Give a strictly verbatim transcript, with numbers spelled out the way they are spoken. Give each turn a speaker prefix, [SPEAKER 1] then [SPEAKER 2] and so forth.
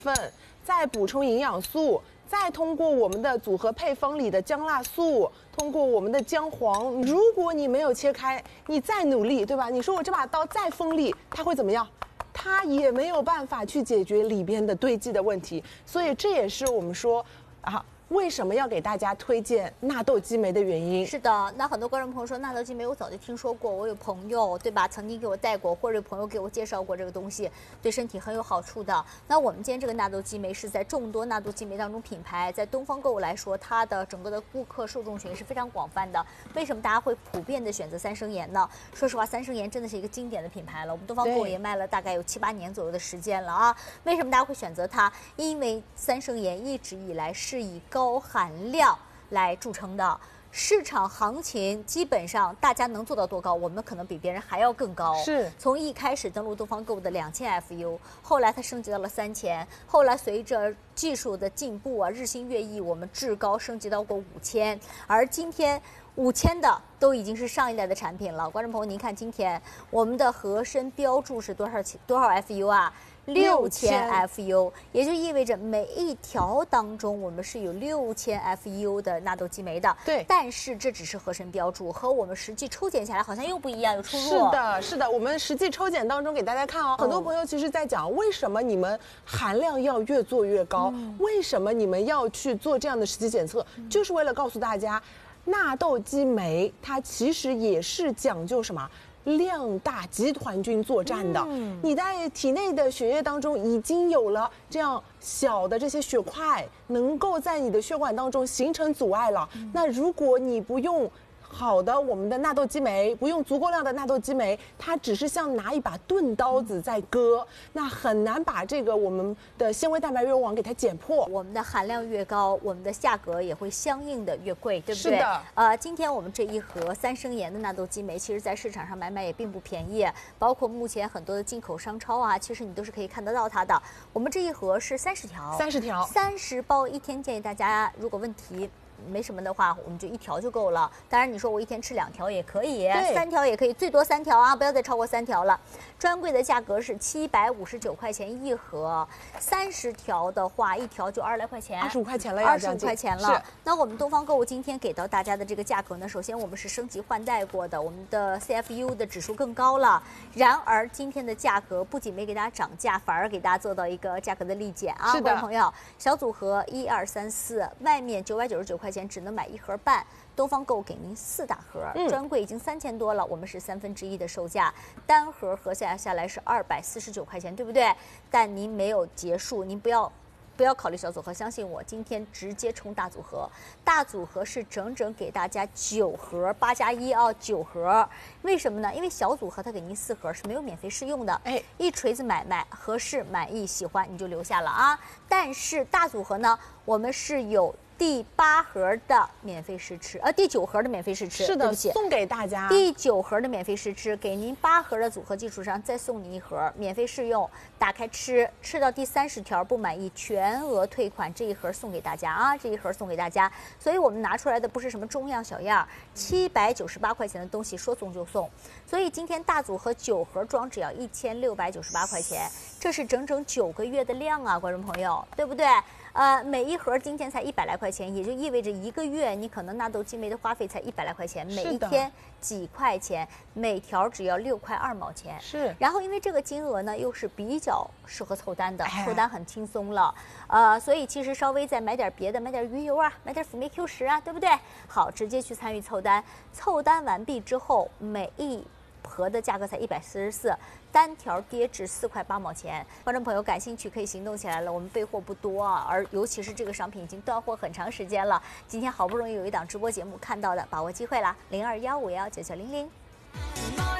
[SPEAKER 1] 分，再补充营养素，再通过我们的组合配方里的姜辣素，通过我们的姜黄。如果你没有切开，你再努力，对吧？你说我这把刀再锋利，它会怎么样？它也没有办法去解决里边的堆积的问题。所以这也是我们说啊。 为什么要给大家推荐纳豆激酶的原因？
[SPEAKER 2] 是的，那很多观众朋友说纳豆激酶我早就听说过，我有朋友对吧，曾经给我带过，或者有朋友给我介绍过这个东西，对身体很有好处的。那我们今天这个纳豆激酶是在众多纳豆激酶当中品牌，在东方购物来说，它的整个的顾客受众群是非常广泛的。为什么大家会普遍的选择三生盐呢？说实话，三生盐真的是一个经典的品牌了，我们东方购物也卖了大概有七八年左右的时间了啊。为什么大家会选择它？因为三生盐一直以来是以高含量 来著称的，市场行情基本上大家能做到多高，我们可能比别人还要更高。
[SPEAKER 1] 是
[SPEAKER 2] 从一开始登陆东方购物的两千 F U， 后来它升级到了三千，后来随着技术的进步啊，日新月异，我们至高升级到过五千，而今天五千的都已经是上一代的产品了。观众朋友，您看今天我们的合身标注是多少多少 F U 啊？ 六千 F U， 也就意味着每一条当中我们是有六千 F U 的纳豆激酶的。
[SPEAKER 1] 对，
[SPEAKER 2] 但是这只是合身标注，和我们实际抽检下来好像又不一样，有出入。
[SPEAKER 1] 是的，是的，我们实际抽检当中给大家看哦，很多朋友其实在讲，为什么你们含量要越做越高？嗯、为什么你们要去做这样的实际检测？嗯、就是为了告诉大家，纳豆激酶它其实也是讲究什么？ 量大集团军作战的，嗯、你在体内的血液当中已经有了这样小的这些血块，能够在你的血管当中形成阻碍了。嗯、那如果你不用 好的，我们的纳豆激酶不用足够量的纳豆激酶，它只是像拿一把钝刀子在割，那很难把这个我们的纤维蛋白原网给它剪破。
[SPEAKER 2] 我们的含量越高，我们的价格也会相应的越贵，对不对？
[SPEAKER 1] 是的。
[SPEAKER 2] 呃，今天我们这一盒三生盐的纳豆激酶，其实在市场上买卖也并不便宜，包括目前很多的进口商超啊，其实你都是可以看得到它的。我们这一盒是三十条，
[SPEAKER 1] 三十条，
[SPEAKER 2] 三十包，一天建议大家如果问题 没什么的话，我们就一条就够了。当然，你说我一天吃两条也可以，三条也可以，最多三条啊，不要再超过三条了。专柜的价格是七百五十九块钱一盒，三十条的话，一条就二十来块钱，
[SPEAKER 1] 二十五块钱了，
[SPEAKER 2] 二十五块钱了。那我们东方购物今天给到大家的这个价格呢，首先我们是升级换代过的，我们的 C F U 的指数更高了。然而今天的价格不仅没给大家涨价，反而给大家做到一个价格的立减啊，观众朋友，小组合一二三四，外面九百九十九块钱 只能买一盒半，东方购物给您四大盒，嗯、专柜已经三千多了，我们是三分之一的售价，单盒合下下来是二百四十九块钱，对不对？但您没有结束，您不要不要考虑小组合，相信我，今天直接冲大组合，大组合是整整给大家九盒，八加一啊，九盒。为什么呢？因为小组合它给您四盒是没有免费试用的，哎，一锤子买卖，合适满意喜欢你就留下了啊。但是大组合呢，我们是有 第八盒的免费试吃，呃，第九盒的免费试吃，
[SPEAKER 1] 是的，送给大家。
[SPEAKER 2] 第九盒的免费试吃，给您八盒的组合基础上再送你一盒免费试用，打开吃，吃到第三十条不满意，全额退款。这一盒送给大家啊，这一盒送给大家。所以我们拿出来的不是什么中样小样，七百九十八块钱的东西说送就送。所以今天大组合九盒装只要一千六百九十八块钱，这是整整九个月的量啊，观众朋友，对不对？ 呃，每一盒今天才一百来块钱，也就意味着一个月你可能纳豆激酶的花费才一百来块钱，每一天几块钱，每条只要六块二毛钱。是。然后因为这个金额呢，又是比较适合凑单的，凑单很轻松了。呃，所以其实稍微再买点别的，买点鱼油啊，买点辅酶 Q 十啊，对不对？好，直接去参与凑单。凑单完毕之后，每一 盒的价格才一百四十四，单条跌至四块八毛钱。观众朋友感兴趣可以行动起来了，我们备货不多啊，而尤其是这个商品已经断货很长时间了。今天好不容易有一档直播节目看到的，把握机会啦！零二幺五幺九九零零。